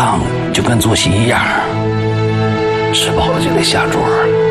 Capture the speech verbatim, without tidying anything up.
样就跟坐席一样，吃饱了就得下桌。